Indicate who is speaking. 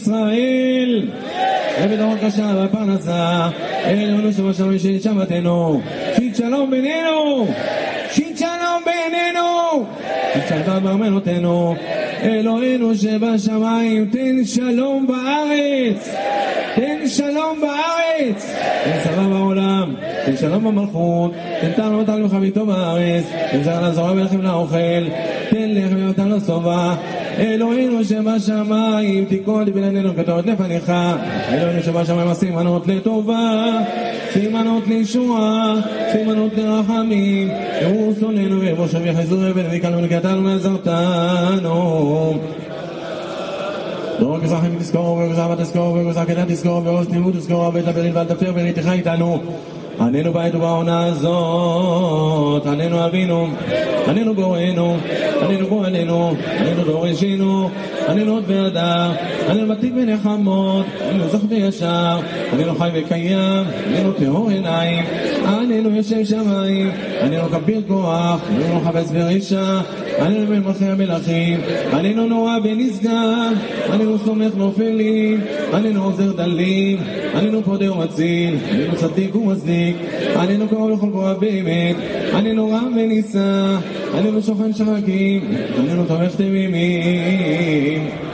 Speaker 1: ישראל ובדור קשה בפרנסה אלוהינו שבשמיים שית שבתנו שית שלום בינינו שית שלום בינינו שית שלום בארמנותינו אלוהינו שבשמיים תן שלום בארץ תן שלום בארץ תן שרה בעולם תן שלום במלכות תן תענו אותנו בחביתו בארץ תן זרע לזרוע ולחם לאוכל תן לחם ואותנו לשובע אלוהינו שבשמיים תיקון לביננו כתורת לפניך אלוהינו שבשמיים הסימנות לטובה סימנות לישועה סימנות לרחמים ירוסוננו ובושב יחזור ונביקלנו לקטנו ועזרתנו דור גזרחים תזכור וגזר ותזכור וגזר כדן תזכור וראש תימות תזכור הבית לברית ואל תפר וריתך איתנו עננו בית ובעונה הזאת עננו אבינו עננו בוראנו עננו בועלנו עננו דורשינו עננו עוד ועדה עננו מתיק ונחמות עננו זך וישר עננו חי וקיים עננו טהור עיניים עננו ישב שמיים עננו כביר כוח עננו חפץ ורישה עננו בן מלכי המלכים עננו נורא ונשגב עננו סומך נופלים עננו עוזר דלים עננו פודה ומציל עננו צדיק ומצדיק עננו קרוב לכל קרוב באמת עננו רם ונישא עננו שוכן שחקים עננו תומך תמימים